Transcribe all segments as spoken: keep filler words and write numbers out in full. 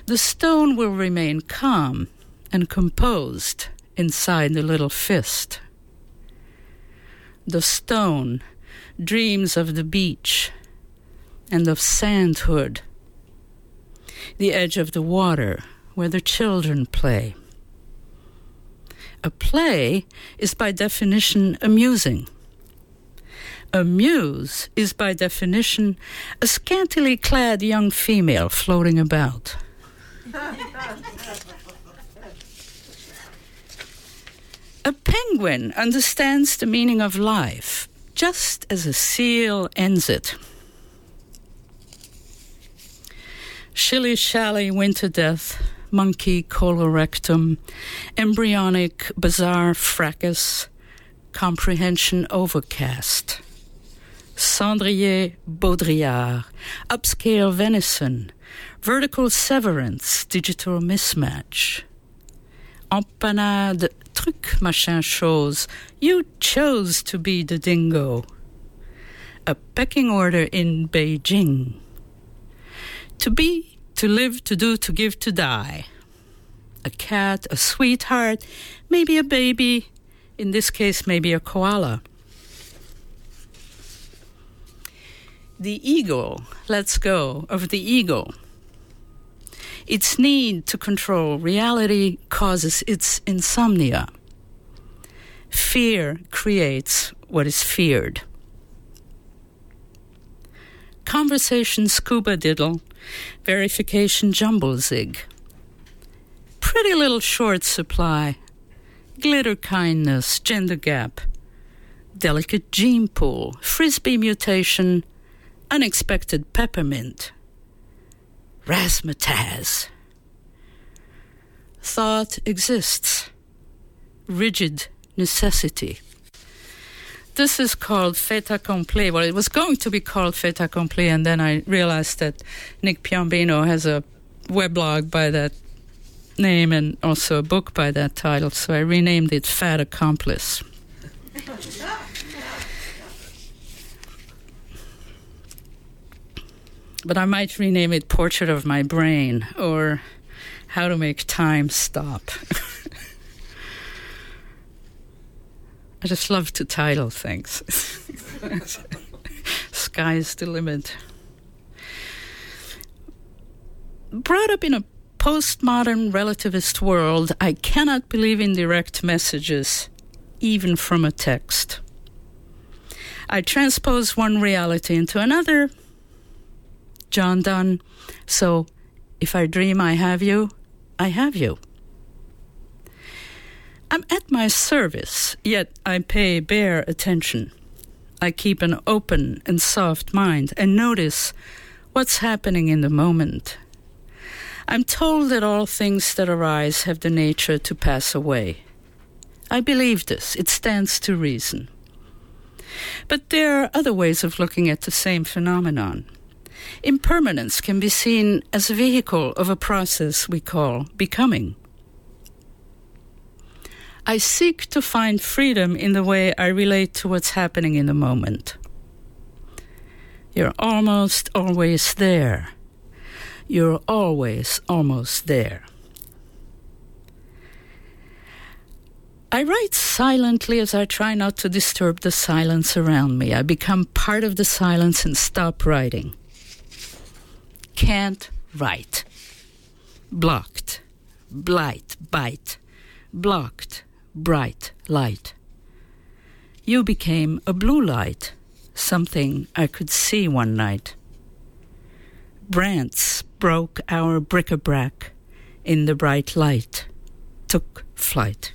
the stone will remain calm and composed inside the little fist. The stone dreams of the beach and of sandhood, the edge of the water where the children play. A play is by definition amusing. A muse is by definition a scantily clad young female floating about. A penguin understands the meaning of life just as a seal ends it. Shilly-shally winter death, monkey colorectum, embryonic bizarre fracas, comprehension overcast. Cendrier Baudrillard, upscale venison, vertical severance, digital mismatch. Empanade, truc, machin chose, you chose to be the dingo. A pecking order in Beijing. To be, to live, to do, to give, to die. A cat, a sweetheart, maybe a baby, in this case maybe a koala. The ego lets go of the ego. Its need to control reality causes its insomnia. Fear creates what is feared. Conversation scuba diddle, verification jumble zig. Pretty little short supply, glitter kindness, gender gap, delicate gene pool, frisbee mutation, unexpected peppermint, razzmatazz. Thought exists, rigid necessity. This is called fait accompli. Well, it was going to be called fait accompli, and then I realized that Nick Piombino has a weblog by that name and also a book by that title, so I renamed it Fat Accomplice. But I might rename it Portrait of My Brain or How to Make Time Stop. I just love to title things. Sky's the limit. Brought up in a postmodern relativist world, I cannot believe in direct messages, even from a text. I transpose one reality into another. John Donne. So, if I dream I have you, I have you. I'm at my service, yet I pay bare attention. I keep an open and soft mind and notice what's happening in the moment. I'm told that all things that arise have the nature to pass away. I believe this. It stands to reason. But there are other ways of looking at the same phenomenon. Impermanence can be seen as a vehicle of a process we call becoming. I seek to find freedom in the way I relate to what's happening in the moment. You're almost always there. You're always almost there. I write silently as I try not to disturb the silence around me. I become part of the silence and stop writing. Can't write. Blocked. Blight. Bite. Blocked. Bright light. You became a blue light, something I could see one night. Brants broke our bric-a-brac in the bright light, took flight.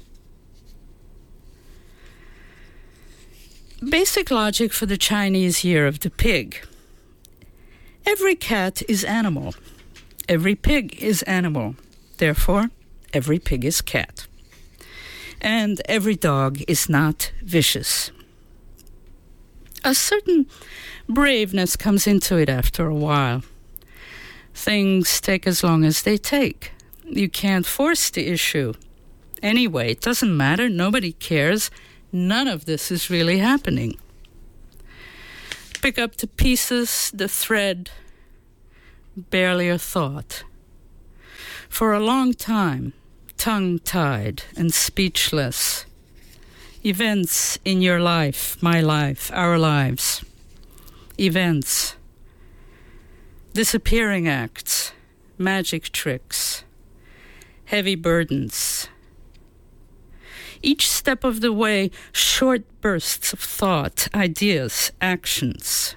Basic logic for the Chinese Year of the Pig. Every cat is animal. Every pig is animal. Therefore, every pig is cat. And every dog is not vicious. A certain braveness comes into it after a while. Things take as long as they take. You can't force the issue. Anyway, it doesn't matter. Nobody cares. None of this is really happening. Pick up the pieces, the thread, barely a thought. For a long time, tongue-tied and speechless. Events in your life, my life, our lives. Events. Disappearing acts, magic tricks, heavy burdens. Each step of the way, short bursts of thought, ideas, actions.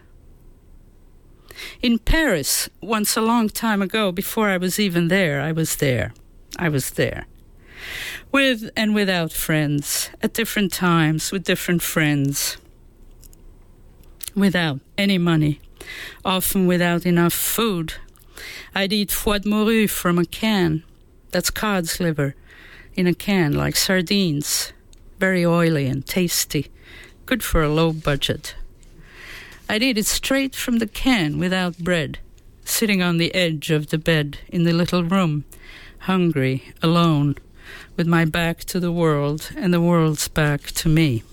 In Paris, once a long time ago, before I was even there, I was there. I was there. With and without friends, at different times, with different friends. Without any money, often without enough food. I'd eat foie de morue from a can. That's cod's liver. In a can, like sardines, very oily and tasty, good for a low budget. I'd eat it straight from the can without bread, sitting on the edge of the bed in the little room, hungry, alone, with my back to the world and the world's back to me.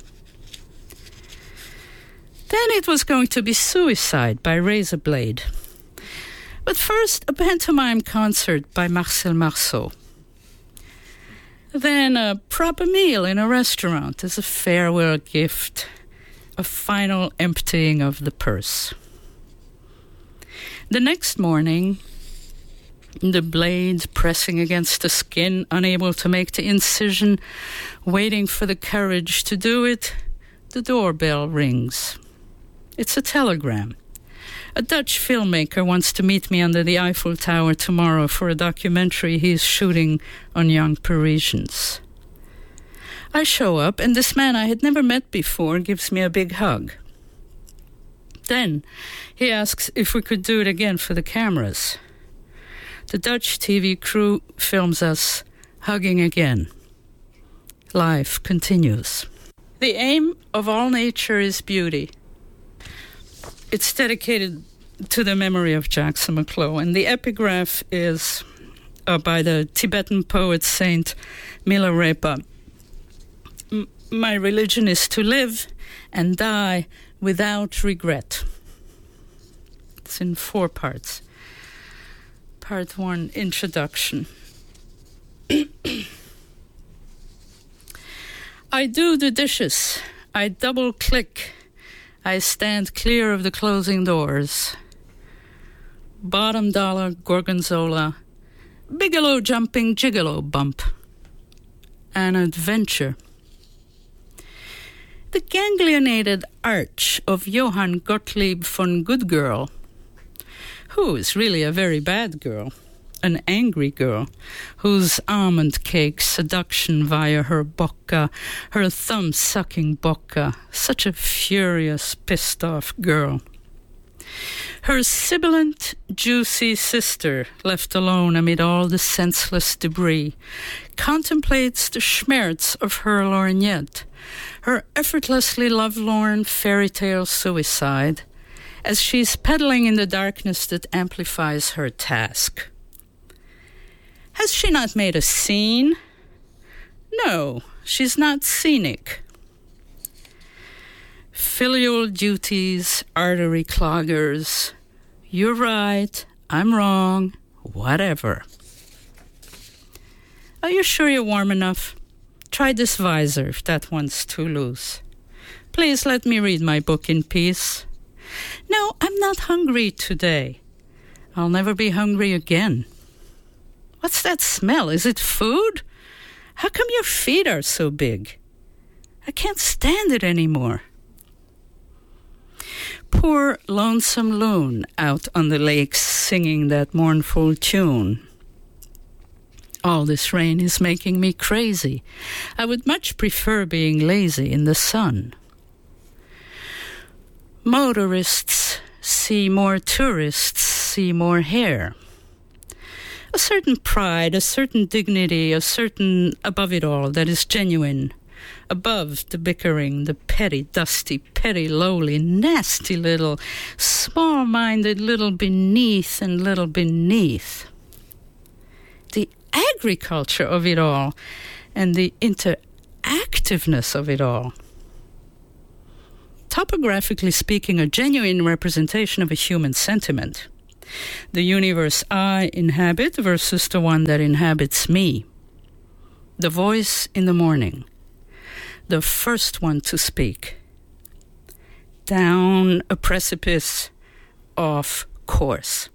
Then it was going to be Suicide by Razorblade. But first, a pantomime concert by Marcel Marceau. Then a proper meal in a restaurant as a farewell gift, a final emptying of the purse. The next morning, the blade pressing against the skin, unable to make the incision, waiting for the courage to do it, the doorbell rings. It's a telegram. A Dutch filmmaker wants to meet me under the Eiffel Tower tomorrow for a documentary he's shooting on young Parisians. I show up, and this man I had never met before gives me a big hug. Then he asks if we could do it again for the cameras. The Dutch T V crew films us hugging again. Life continues. The aim of all nature is beauty. It's dedicated to the memory of Jackson McClough, and the epigraph is uh, by the Tibetan poet saint Milarepa. M- My religion is to live and die without regret. It's in four parts. Part one, introduction. I do the dishes. I double-click. I stand clear of the closing doors. Bottom dollar gorgonzola. Bigelow jumping gigolo bump. An adventure. The ganglionated arch of Johann Gottlieb von Goodgirl, who is really a very bad girl, an angry girl, whose almond cake seduction via her bocca, her thumb-sucking bocca, such a furious, pissed-off girl. Her sibilant, juicy sister, left alone amid all the senseless debris, contemplates the schmerz of her lorgnette, her effortlessly lovelorn fairy tale suicide, as she's pedaling in the darkness that amplifies her task. Has she not made a scene? No, she's not scenic. Filial duties, artery cloggers. You're right, I'm wrong, whatever. Are you sure you're warm enough? Try this visor if that one's too loose. Please let me read my book in peace. No, I'm not hungry today. I'll never be hungry again. What's that smell? Is it food? How come your feet are so big? I can't stand it anymore. Poor lonesome loon out on the lakes singing that mournful tune. All this rain is making me crazy. I would much prefer being lazy in the sun. Motorists see more tourists, see more hair. A certain pride, a certain dignity, a certain above it all that is genuine. Above the bickering, the petty, dusty, petty, lowly, nasty little, small-minded little beneath and little beneath. The agriculture of it all and the interactiveness of it all. Topographically speaking, a genuine representation of a human sentiment. The universe I inhabit versus the one that inhabits me. The voice in the morning, the first one to speak. Down a precipice, off course.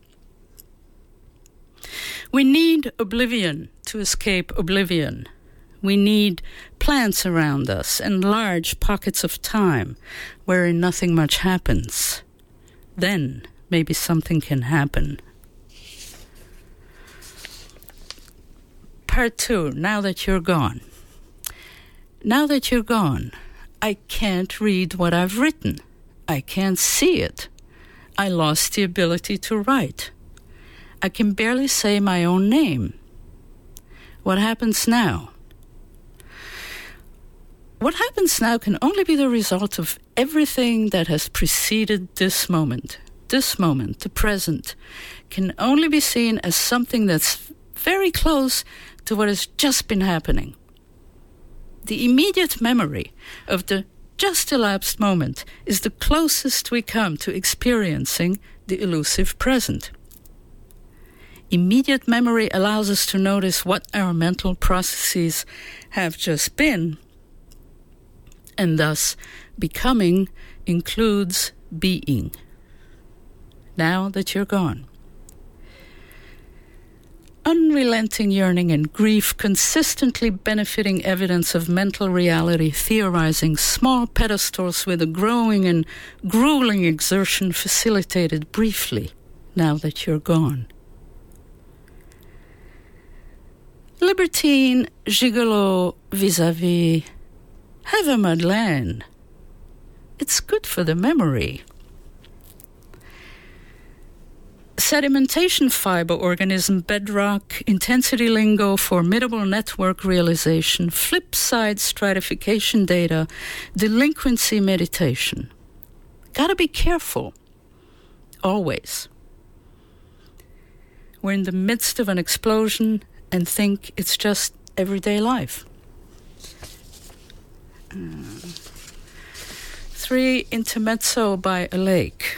We need oblivion to escape oblivion. We need plants around us and large pockets of time wherein nothing much happens. Then maybe something can happen. Part two, now that you're gone. Now that you're gone, I can't read what I've written. I can't see it. I lost the ability to write. I can barely say my own name. What happens now? What happens now can only be the result of everything that has preceded this moment. This moment, the present, can only be seen as something that's very close to what has just been happening. The immediate memory of the just elapsed moment is the closest we come to experiencing the elusive present. Immediate memory allows us to notice what our mental processes have just been, and thus becoming includes being. Now that you're gone. Unrelenting yearning and grief consistently benefiting evidence of mental reality, theorizing small pedestals with a growing and grueling exertion facilitated briefly, now that you're gone. Libertine, gigolo, vis-a-vis, have a Madeleine. It's good for the memory. Sedimentation fiber organism, bedrock, intensity lingo, formidable network realization, flip side stratification data, delinquency meditation. Gotta be careful. Always. We're in the midst of an explosion and think it's just everyday life. Uh, three, intermezzo by a lake.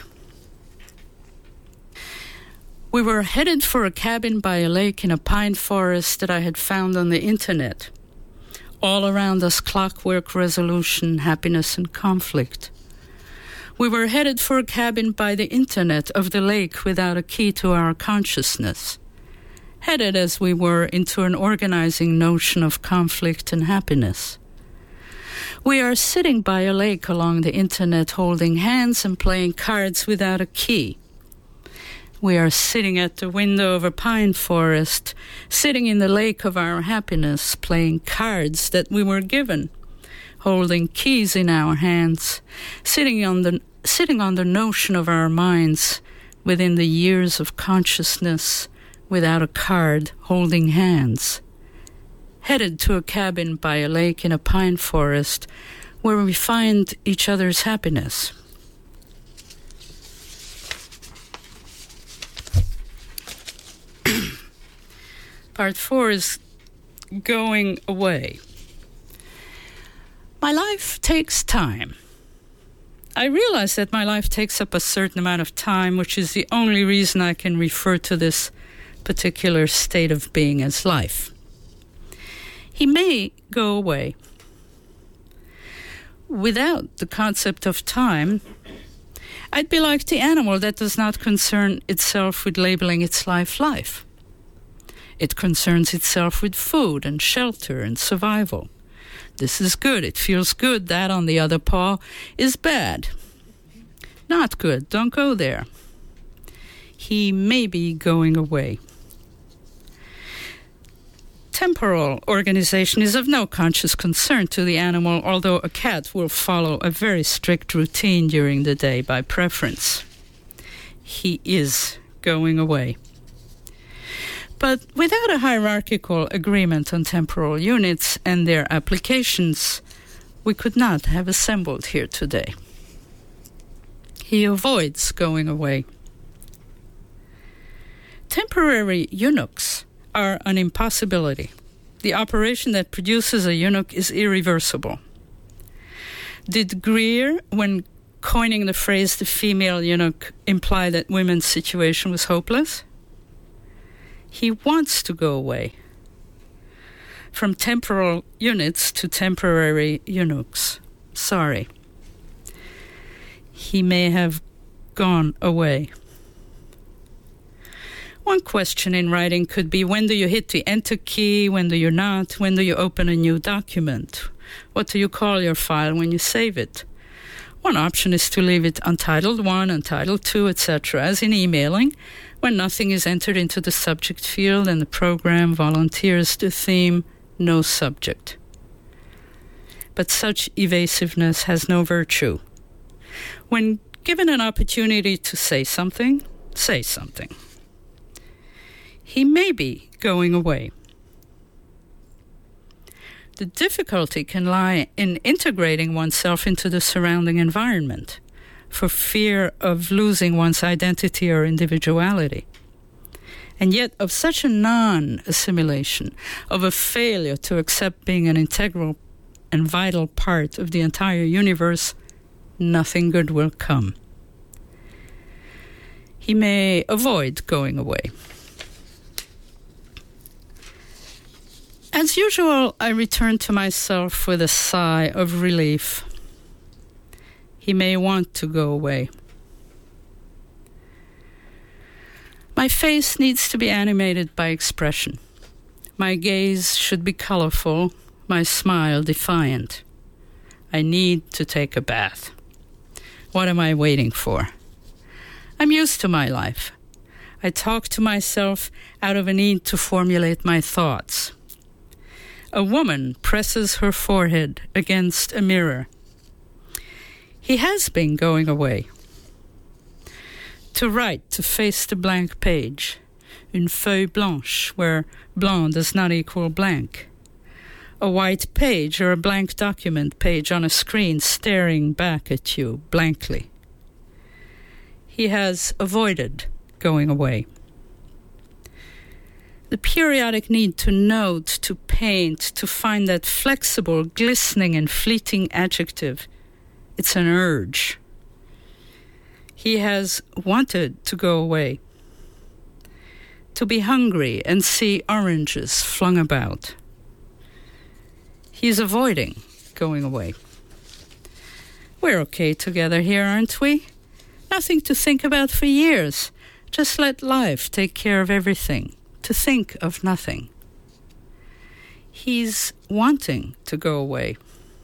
We were headed for a cabin by a lake in a pine forest that I had found on the internet. All around us, clockwork, resolution, happiness, and conflict. We were headed for a cabin by the internet of the lake without a key to our consciousness. Headed as we were into an organizing notion of conflict and happiness. We are sitting by a lake along the internet holding hands and playing cards without a key. We are sitting at the window of a pine forest, sitting in the lake of our happiness, playing cards that we were given, holding keys in our hands, sitting on the, sitting on the notion of our minds within the years of consciousness, without a card, holding hands. Headed to a cabin by a lake in a pine forest where we find each other's happiness. Part four is going away. My life takes time. I realize that my life takes up a certain amount of time, which is the only reason I can refer to this particular state of being as life. He may go away. Without the concept of time, I'd be like the animal that does not concern itself with labeling its life life. It concerns itself with food and shelter and survival. This is good, it feels good. That, on the other paw, is bad. Not good, don't go there. He may be going away. Temporal organization is of no conscious concern to the animal, although a cat will follow a very strict routine during the day by preference. He is going away. But without a hierarchical agreement on temporal units and their applications, we could not have assembled here today. He avoids going away. Temporary eunuchs are an impossibility. The operation that produces a eunuch is irreversible. Did Greer, when coining the phrase the female eunuch imply that women's situation was hopeless? He wants to go away. From temporal units to temporary eunuchs. Sorry. He may have gone away. One question in writing could be, when do you hit the enter key? When do you not? When do you open a new document? What do you call your file when you save it? One option is to leave it Untitled one, Untitled two, et cetera, as in emailing, when nothing is entered into the subject field and the program volunteers the theme, no subject. But such evasiveness has no virtue. When given an opportunity to say something, say something. He may be going away. The difficulty can lie in integrating oneself into the surrounding environment for fear of losing one's identity or individuality. And yet of such a non-assimilation, of a failure to accept being an integral and vital part of the entire universe, nothing good will come. He may avoid going away. As usual, I return to myself with a sigh of relief. He may want to go away. My face needs to be animated by expression. My gaze should be colorful, my smile defiant. I need to take a bath. What am I waiting for? I'm used to my life. I talk to myself out of a need to formulate my thoughts. A woman presses her forehead against a mirror. He has been going away. To write, to face the blank page. Une feuille blanche, where blanc does not equal blank. A white page or a blank document page on a screen staring back at you blankly. He has avoided going away. The periodic need to note, to paint, to find that flexible, glistening and fleeting adjective, it's an urge. He has wanted to go away, to be hungry and see oranges flung about. He's avoiding going away. We're okay together here, aren't we? Nothing to think about for years. Just let life take care of everything. To think of nothing. He's wanting to go away.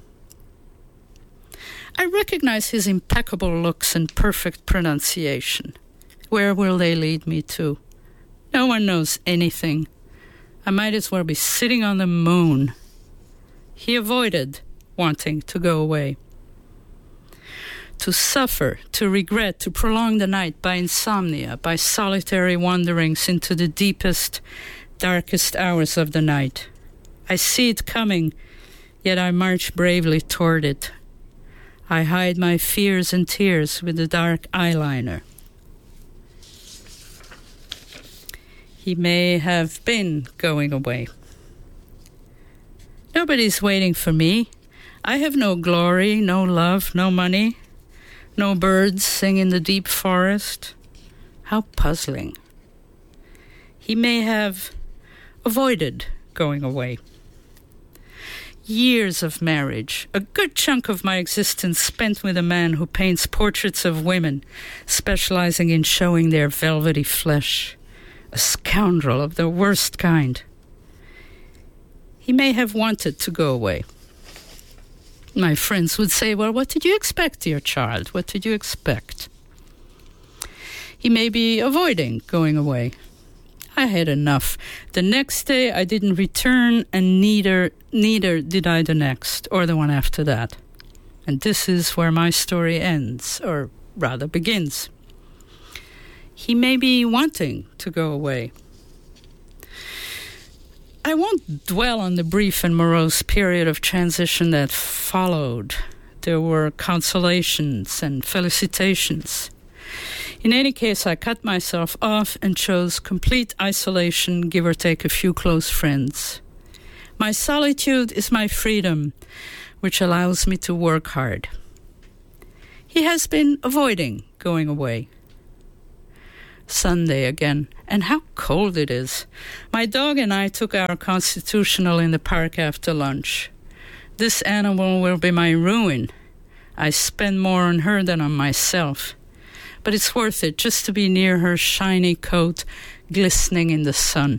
I recognize his impeccable looks and perfect pronunciation. Where will they lead me to? No one knows anything. I might as well be sitting on the moon. He avoided wanting to go away. To suffer, to regret, to prolong the night by insomnia, by solitary wanderings into the deepest, darkest hours of the night. I see it coming, yet I march bravely toward it. I hide my fears and tears with the dark eyeliner. He may have been going away. Nobody's waiting for me. I have no glory, no love, no money. No birds sing in the deep forest. How puzzling. He may have avoided going away. Years of marriage, a good chunk of my existence spent with a man who paints portraits of women, specializing in showing their velvety flesh. A scoundrel of the worst kind. He may have wanted to go away. My friends would say, well, what did you expect, dear child? What did you expect? He may be avoiding going away. I had enough. The next day I didn't return, and neither neither did I the next, or the one after that. And this is where my story ends, or rather begins. He may be wanting to go away. I won't dwell on the brief and morose period of transition that followed. There were consolations and felicitations. In any case, I cut myself off and chose complete isolation, give or take a few close friends. My solitude is my freedom, which allows me to work hard. He has been avoiding going away. Sunday again, and how cold it is. My dog and I took our constitutional in the park after lunch. This animal will be my ruin. I spend more on her than on myself. But it's worth it just to be near her shiny coat glistening in the sun.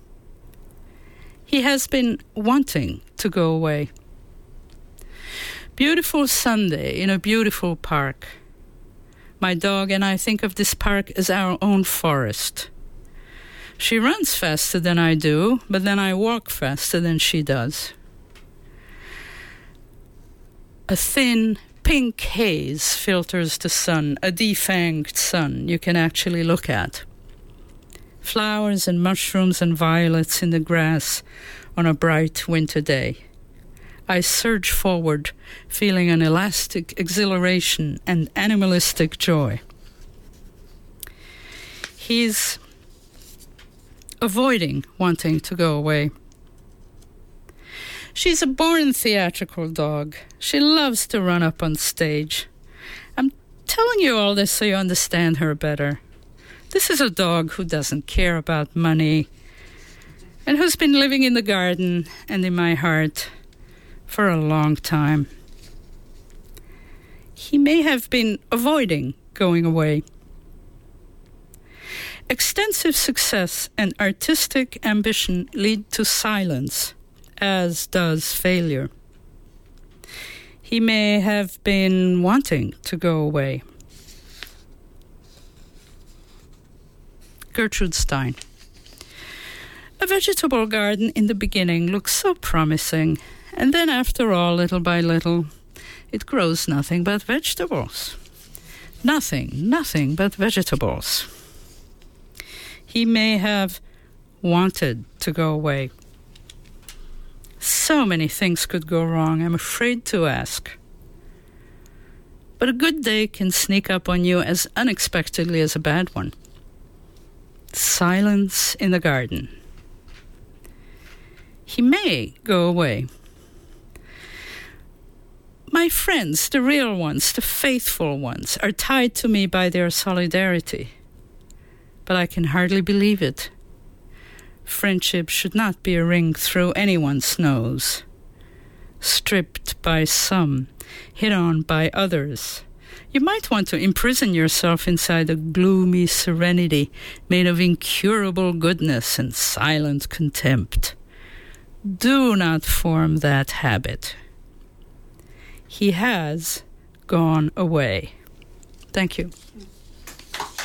He has been wanting to go away. Beautiful Sunday in a beautiful park. My dog and I think of this park as our own forest. She runs faster than I do, but then I walk faster than she does. A thin pink haze filters the sun, a defanged sun you can actually look at. Flowers and mushrooms and violets in the grass on a bright winter day. I surge forward, feeling an elastic exhilaration and animalistic joy. He's avoiding wanting to go away. She's a born theatrical dog. She loves to run up on stage. I'm telling you all this so you understand her better. This is a dog who doesn't care about money and who's been living in the garden and in my heart for a long time. He may have been avoiding going away. Extensive success and artistic ambition lead to silence, as does failure. He may have been wanting to go away. Gertrude Stein. A vegetable garden in the beginning looks so promising, and then after all, little by little, it grows nothing but vegetables. Nothing, nothing but vegetables. He may have wanted to go away. So many things could go wrong, I'm afraid to ask. But a good day can sneak up on you as unexpectedly as a bad one. Silence in the garden. He may go away. My friends, the real ones, the faithful ones, are tied to me by their solidarity. But I can hardly believe it. Friendship should not be a ring through anyone's nose. Stripped by some, hit on by others. You might want to imprison yourself inside a gloomy serenity made of incurable goodness and silent contempt. Do not form that habit. He has gone away. Thank you.